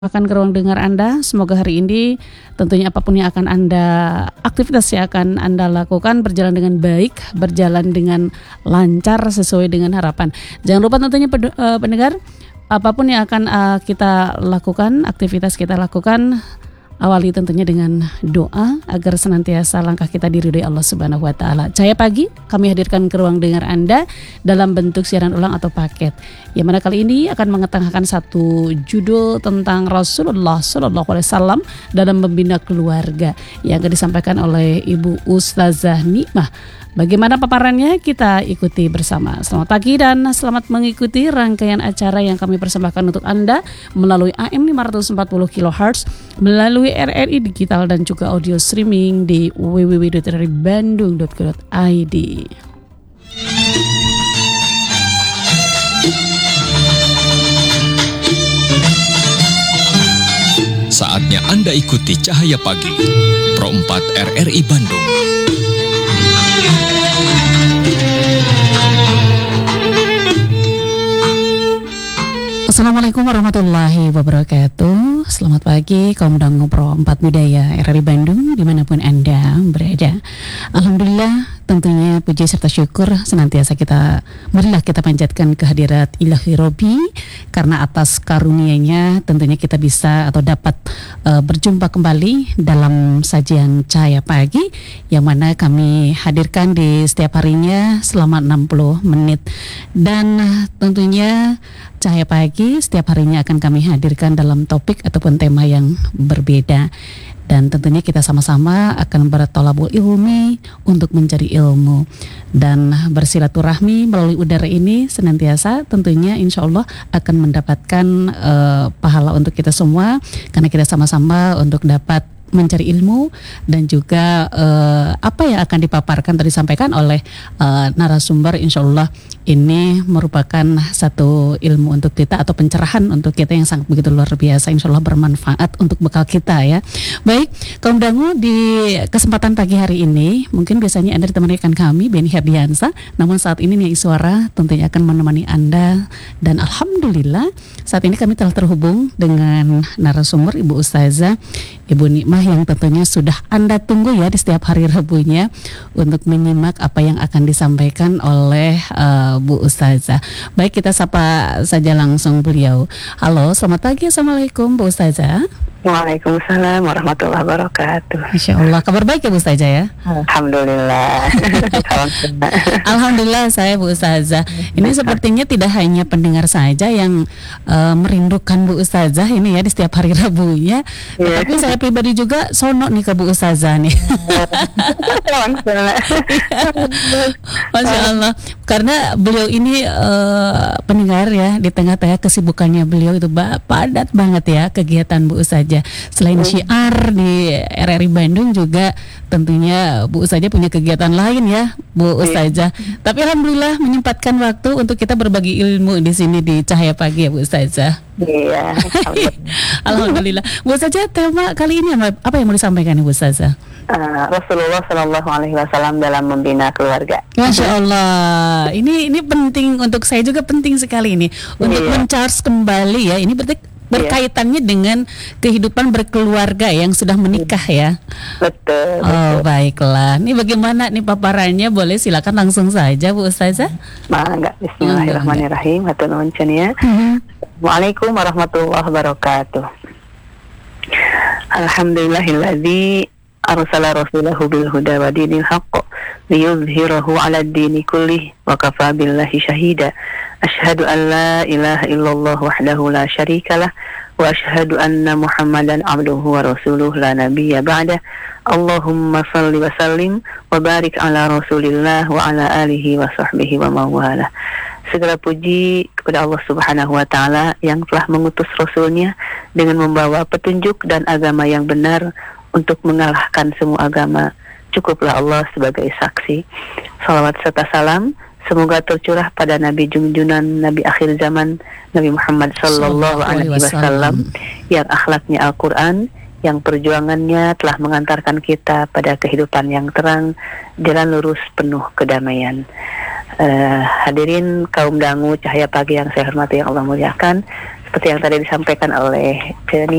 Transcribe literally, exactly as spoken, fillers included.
Akan ke ruang dengar Anda. Semoga hari ini tentunya apapun yang akan Anda, aktivitas yang akan Anda lakukan berjalan dengan baik, berjalan dengan lancar sesuai dengan harapan. Jangan lupa tentunya pendengar, apapun yang akan uh, kita lakukan, aktivitas kita lakukan, awali tentunya dengan doa agar senantiasa langkah kita diridhoi Allah Subhanahu wa taala. Cahaya Pagi kami hadirkan ke ruang dengar Anda dalam bentuk siaran ulang atau paket. Yang mana kali ini akan mengetengahkan satu judul tentang Rasulullah Shallallahu alaihi wasallam dalam membina keluarga yang akan disampaikan oleh Ibu Ustazah Nikmah. Bagaimana paparannya? Kita ikuti bersama. Selamat pagi dan selamat mengikuti rangkaian acara yang kami persembahkan untuk Anda melalui A M lima ratus empat puluh kilohertz, melalui R R I digital dan juga audio streaming di w w w titik r r i bandung titik co titik i d. Saatnya Anda ikuti Cahaya Pagi Pro empat R R I Bandung. Assalamualaikum warahmatullahi wabarakatuh. Selamat pagi kaum dangu Pro empat Budaya R R I Bandung dimanapun Anda berada. Alhamdulillah, tentunya puji serta syukur senantiasa kita marilah kita panjatkan kehadirat Ilahi Robbi, karena atas karunia-Nya tentunya kita bisa atau dapat uh, berjumpa kembali dalam sajian Cahaya Pagi yang mana kami hadirkan di setiap harinya selama enam puluh menit. Dan tentunya Cahaya Pagi setiap harinya akan kami hadirkan dalam topik ataupun tema yang berbeda. Dan tentunya kita sama-sama akan bertolabul ilmi untuk mencari ilmu dan bersilaturahmi melalui udara ini senantiasa tentunya insya Allah akan mendapatkan uh, pahala untuk kita semua, karena kita sama-sama untuk dapat mencari ilmu dan juga uh, apa yang akan dipaparkan tadi disampaikan oleh uh, narasumber, insya Allah ini merupakan satu ilmu untuk kita atau pencerahan untuk kita yang sangat begitu luar biasa, insya Allah bermanfaat untuk bekal kita ya. Baik, kaum dangu, di kesempatan pagi hari ini mungkin biasanya Anda ditemani rekan kami Beni Herdiansa, namun saat ini Nia Iswara tentunya akan menemani Anda. Dan Alhamdulillah saat ini kami telah terhubung dengan narasumber Ibu Ustazah Ibu Nikmah yang tentunya sudah Anda tunggu ya di setiap hari Rabunya untuk menyimak apa yang akan disampaikan oleh uh, Bu Ustazah. Baik, kita sapa saja langsung beliau. Halo, selamat pagi. Assalamualaikum Bu Ustazah. Waalaikumsalam warahmatullahi wabarakatuh. Masya Allah, kabar baik ya Bu Ustazah ya? Alhamdulillah. Alhamdulillah saya Bu Ustazah. Ini sepertinya tidak hanya pendengar saja yang uh, merindukan Bu Ustazah ini ya di setiap hari Rabunya, yeah. Tapi saya pribadi juga sono nih ke Bu Ustazah nih. Masya Allah, karena beliau ini uh, pendengar ya, di tengah-tengah kesibukannya beliau itu padat banget ya kegiatan Bu Ustazah. Selain syiar di R R I Bandung juga tentunya Bu Ustazah punya kegiatan lain ya Bu Ustazah. Tapi Alhamdulillah menyempatkan waktu untuk kita berbagi ilmu di sini di Cahaya Pagi ya Bu Ustazah. Iya. Alhamdulillah. Bu Ustazah, tema kali ini apa yang mau disampaikan Bu Ustazah? Uh, Rasulullah Shallallahu alaihi wasallam dalam membina keluarga. Masya Allah. Ini ini penting untuk saya juga, penting sekali ini untuk iya. men-charge kembali ya. Ini berarti berkaitannya dengan kehidupan berkeluarga yang sudah menikah ya. Betul. Oh betul. Baiklah. Ini bagaimana nih paparannya? Boleh silakan langsung saja Bu Ustazah. Mangga. Bismillahirrahmanirrahim. Hatur nuhun ya. Waalaikumsalam warahmatullahi wabarakatuh. Alhamdulillahilladzi arsala rasulahu bil huda wa dinil haqq liyuzhirahu 'ala ad-dini kullih wa kafa billahi shahida. Asyhadu an la ilaha illallah wahdahu la syarikalah wa asyhadu anna Muhammadan abduhu wa rasuluh la nabiyya ba'dah. Allahumma salli wa sallim wa barik ala Rasulillah wa ala alihi wa sahbihi wa mawalah. Segala puji kepada Allah Subhanahu wa taala yang telah mengutus rasulnya dengan membawa petunjuk dan agama yang benar untuk mengalahkan semua agama. Cukuplah Allah sebagai saksi. Salawat serta salam semoga tercurah pada Nabi junjunan, Nabi akhir zaman, Nabi Muhammad Sallallahu Alaihi Wasallam yang akhlaknya Al-Quran, yang perjuangannya telah mengantarkan kita pada kehidupan yang terang, jalan lurus penuh kedamaian. Uh, hadirin kaum dangu Cahaya Pagi yang saya hormati, yang Allah muliakan, seperti yang tadi disampaikan oleh Penny